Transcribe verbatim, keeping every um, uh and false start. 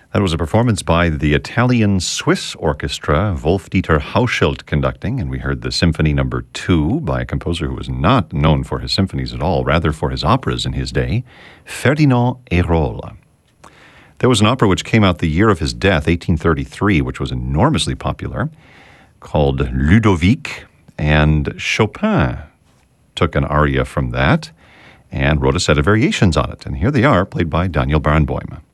That was a performance by the Italian-Swiss Orchestra, Wolf-Dieter Hauschild conducting, and we heard the Symphony Number Two by a composer who was not known for his symphonies at all, rather for his operas in his day, Ferdinand Hérold. There was an opera which came out the year of his death, eighteen thirty-three, which was enormously popular, called Ludovic, and Chopin took an aria from that and wrote a set of variations on it. And here they are, played by Daniel Barenboim.